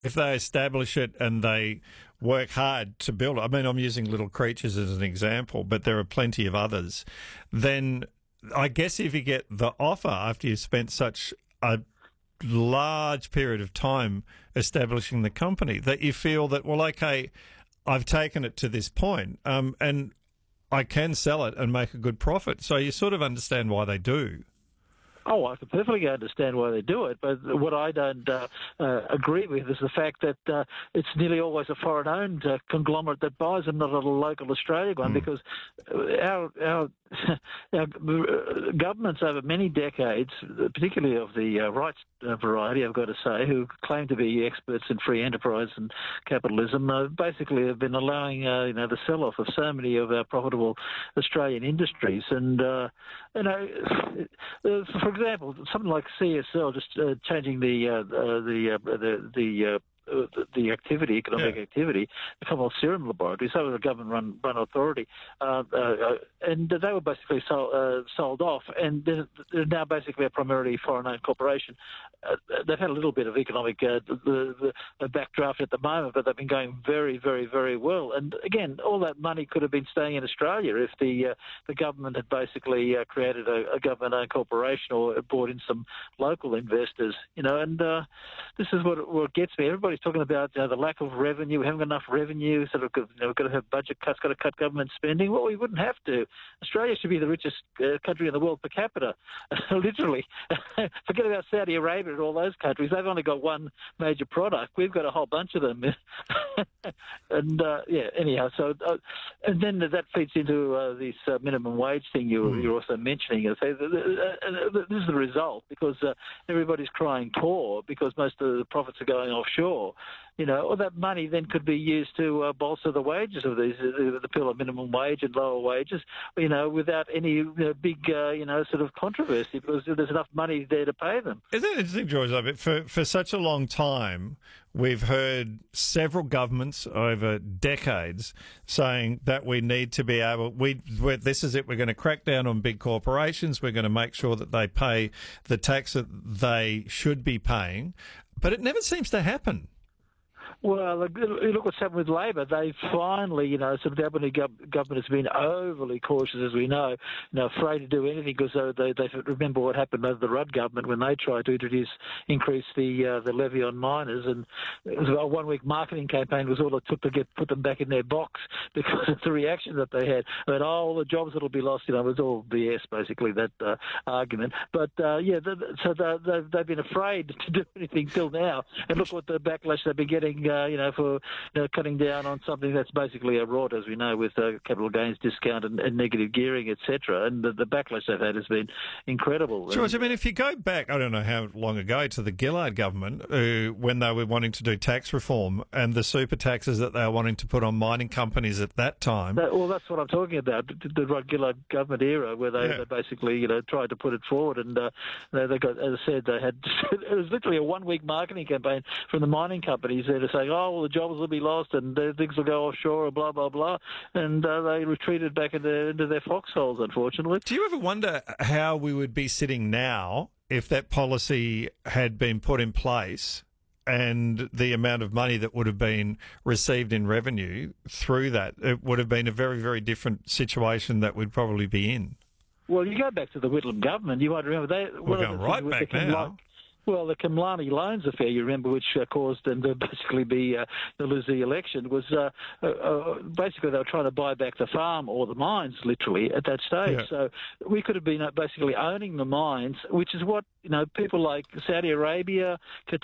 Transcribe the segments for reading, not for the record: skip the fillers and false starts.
if they establish it and they work hard to build it, I mean, I'm using Little Creatures as an example, but there are plenty of others, then I guess if you get the offer after you've spent such a large period of time establishing the company, that you feel that, well, okay, I've taken it to this point, and I can sell it and make a good profit. So you sort of understand why they do. Oh, I can perfectly understand why they do it, but what I don't agree with is the fact that it's nearly always a foreign-owned conglomerate that buys them, not a local Australian one, because our governments over many decades, particularly of the right variety, I've got to say, who claim to be experts in free enterprise and capitalism, basically have been allowing the sell-off of so many of our profitable Australian industries. And for example, something like CSL, just changing the activity, economic activity, the Commonwealth Serum Laboratory, so it was a government-run authority, and they were basically sold off, and they're now basically a primarily foreign-owned corporation. They've had a little bit of economic backdraft at the moment, but they've been going very, very, very well. And again, all that money could have been staying in Australia if the government had basically created a government-owned corporation or brought in some local investors. And this is what gets me. Everybody's talking about the lack of revenue. We haven't got enough revenue. Sort of, we've got to have budget cuts. Got to cut government spending. Well, we wouldn't have to. Australia should be the richest country in the world per capita, literally. Forget about Saudi Arabia and all those countries. They've only got one major product. We've got a whole bunch of them. And anyhow, so and then that feeds into this minimum wage thing you're also mentioning. This is the result, because everybody's crying poor because most of the profits are going offshore. All that money then could be used to bolster the wages of these, the pillar minimum wage and lower wages, without any big, sort of controversy, because there's enough money there to pay them. Isn't it interesting, George? For such a long time, we've heard several governments over decades saying that we need to be able, this is it, we're going to crack down on big corporations, we're going to make sure that they pay the tax that they should be paying, but it never seems to happen. Well, look what's happened with Labor. They finally, sort of the Albany government has been overly cautious, as we know, afraid to do anything, because they remember what happened under the Rudd government when they tried to increase the levy on miners, and it was a 1 week marketing campaign was all it took to put them back in their box, because of the reaction that they had. All the jobs that'll be lost, it was all BS, basically, that argument. But so they've been afraid to do anything till now, and look what the backlash they've been getting. For cutting down on something that's basically a rot, as we know, with capital gains discount and negative gearing, etc. And the backlash they've had has been incredible. George, if you go back, I don't know how long ago, to the Gillard government, when they were wanting to do tax reform and the super taxes that they were wanting to put on mining companies at that time. Well, that's what I'm talking about, the Rod Gillard government era, where they basically tried to put it forward, and they got, as I said, they had it was literally a 1 week marketing campaign from the mining companies there to say, well, the jobs will be lost and things will go offshore and blah, blah, blah. And they retreated back into their foxholes, unfortunately. Do you ever wonder how we would be sitting now if that policy had been put in place, and the amount of money that would have been received in revenue through that? It would have been a very, very different situation that we'd probably be in. Well, you go back to the Whitlam government, you might remember we're going right back now. Well, the Kamlani loans affair, you remember, which caused them to basically to lose the election, was basically they were trying to buy back the farm or the mines, literally, at that stage. Yeah. So we could have been basically owning the mines, which is what people like Saudi Arabia,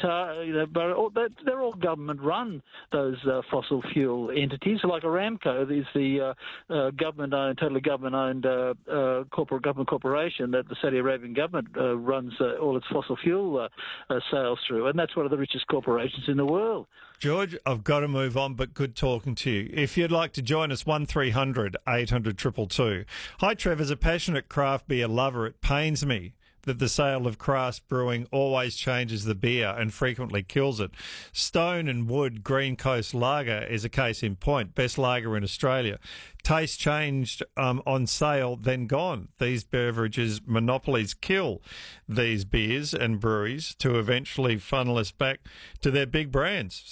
Qatar, they're all government-run, those fossil fuel entities. Like Aramco is the government-owned, totally government-owned government corporation that the Saudi Arabian government runs all its fossil fuel sales through, and that's one of the richest corporations in the world. George, I've got to move on, but good talking to you. If you'd like to join us, 1300 800 222. Hi, Trev. As a passionate craft beer lover, it pains me that the sale of craft brewing always changes the beer and frequently kills it. Stone and Wood Green Coast Lager is a case in point. Best lager in Australia. Taste changed on sale, then gone. These beverages monopolies kill these beers and breweries to eventually funnel us back to their big brands.